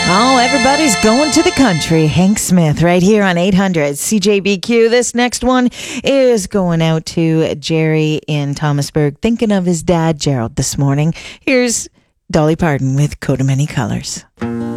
Oh, everybody's going to the country. Hank Smith right here on 800 CJBQ. This next one is going out to Jerry in Thomasburg, thinking of his dad, Gerald, this morning. Here's Dolly Parton with Coat of Many Colors.